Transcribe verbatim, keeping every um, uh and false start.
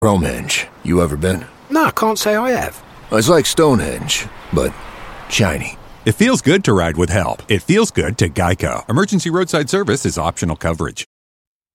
Romehenge. You ever been? No, I can't say I have. It's like Stonehenge, but shiny. It feels good to ride with help. It feels good to Geico. Emergency roadside service is optional coverage.